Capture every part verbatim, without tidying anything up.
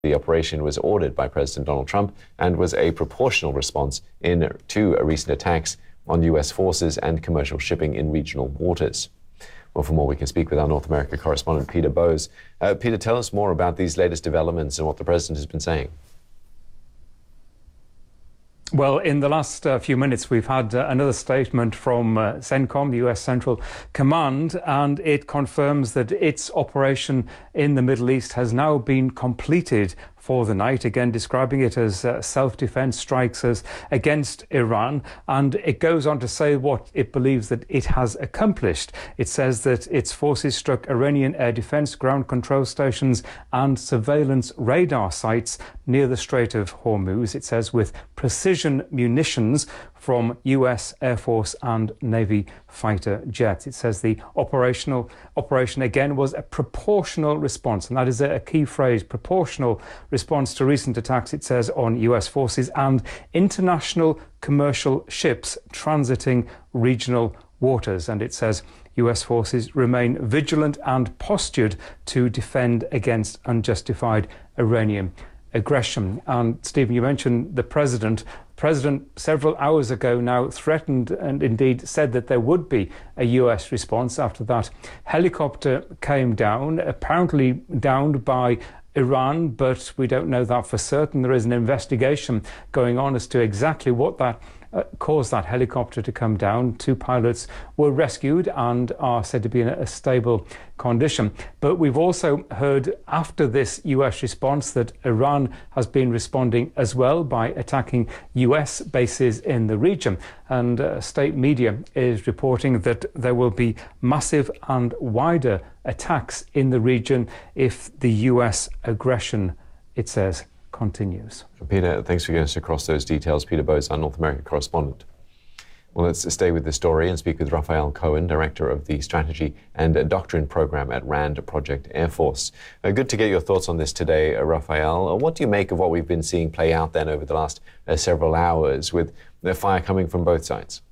The operation was ordered by President Donald Trump and was a proportional response in, to recent attacks on U S forces and commercial shipping in regional waters. Well, for more, we can speak with our North America correspondent, Peter Bowes. Uh, Peter, tell us more about these latest developments and what the president has been saying. Well, in the last uh, few minutes, we've had uh, another statement from uh, CENTCOM, the U S Central Command, and it confirms that its operation in the Middle East has now been completed for the night, again describing it as uh, self-defense strikes as against Iran. And it goes on to say what it believes that it has accomplished. It says that its forces struck Iranian air defense, ground control stations and surveillance radar sites near the Strait of Hormuz, it says, with precision munitions from U S Air Force and Navy fighter jets. It says the operational operation again was a proportional response, and that is a key phrase, proportional response to recent attacks, it says, on U S forces and international commercial ships transiting regional waters. And it says U S forces remain vigilant and postured to defend against unjustified Iranian aggression. And Stephen, you mentioned the president. President several hours ago now threatened and indeed said that there would be a U S response after that helicopter came down, apparently downed by Iran, but we don't know that for certain. There is an investigation going on as to exactly what that uh, caused that helicopter to come down. Two pilots were rescued and are said to be in a stable condition. But we've also heard after this U S response that Iran has been responding as well by attacking U S bases in the region. And uh, state media is reporting that there will be massive and wider attacks in the region if the U S aggression, it says, continues. Peter, thanks for getting us across those details. Peter Bowes, our North America correspondent. Well, let's stay with this story and speak with Raphael Cohen, Director of the Strategy and Doctrine Program at RAND Project Air Force. Uh, good to get your thoughts on this today, uh, Raphael. Uh, what do you make of what we've been seeing play out then over the last uh, several hours with the fire coming from both sides?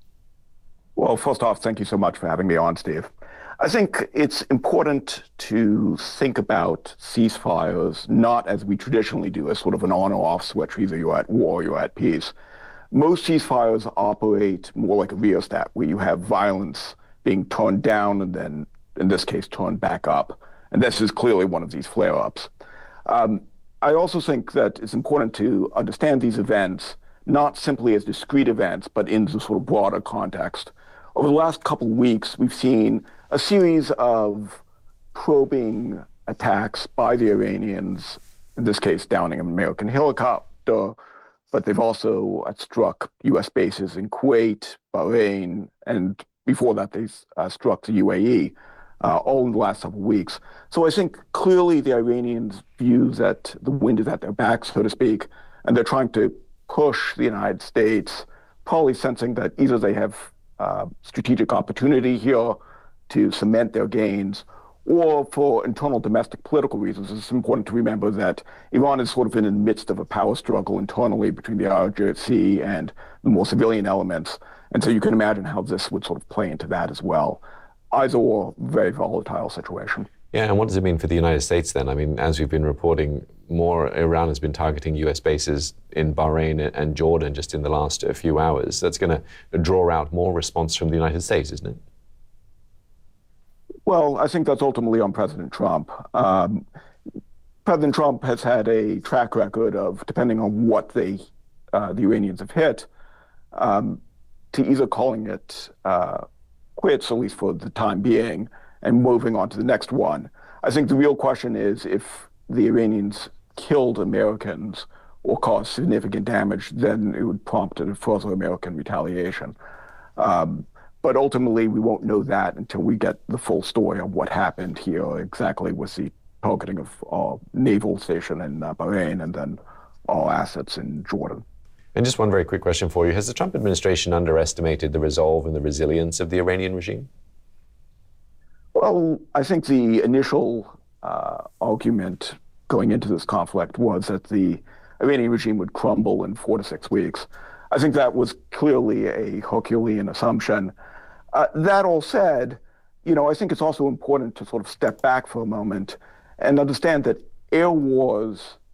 Well, first off, thank you so much for having me on, Steve. I think it's important to think about ceasefires not as we traditionally do, as sort of an on or off switch. Either you're at war or you're at peace. Most ceasefires operate more like a rheostat, where you have violence being turned down and then, in this case, turned back up. And this is clearly one of these flare-ups. Um, I also think that it's important to understand these events not simply as discrete events, but in the sort of broader context. Over the last couple of weeks, we've seen a series of probing attacks by the Iranians, in this case downing an American helicopter, but they've also struck U S bases in Kuwait, Bahrain, and before that they uh, struck the U A E, uh, all in the last couple of weeks. So I think clearly the Iranians view that the wind is at their back, so to speak, and they're trying to push the United States, probably sensing that either they have uh, strategic opportunity here to cement their gains, or for internal domestic political reasons. It's important to remember that Iran is sort of in the midst of a power struggle internally between the I R G C and the more civilian elements. And so you can imagine how this would sort of play into that as well. Either or, very volatile situation. Yeah, and what does it mean for the United States then? I mean, as we've been reporting, more Iran has been targeting U S bases in Bahrain and Jordan just in the last few hours. That's going to draw out more response from the United States, isn't it? Well, I think that's ultimately on President Trump. Um, President Trump has had a track record of, depending on what they, uh, the Iranians have hit, um, to either calling it uh, quits, at least for the time being, and moving on to the next one. I think the real question is if the Iranians killed Americans or caused significant damage, then it would prompt a further American retaliation. Um, But ultimately, we won't know that until we get the full story of what happened here exactly with the targeting of our naval station in uh, Bahrain and then our assets in Jordan. And just one very quick question for you. Has the Trump administration underestimated the resolve and the resilience of the Iranian regime? Well, I think the initial uh, argument going into this conflict was that the Iranian regime would crumble in four to six weeks. I think that was clearly a Herculean assumption. Uh, that all said, you know, I think it's also important to sort of step back for a moment and understand that air wars